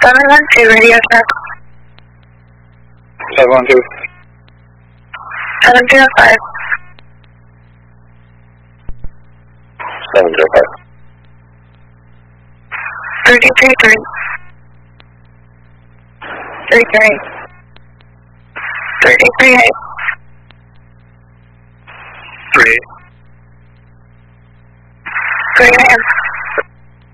712 radio check. 712. 705. 705. 333. 33. 338. 3. 3 a.m.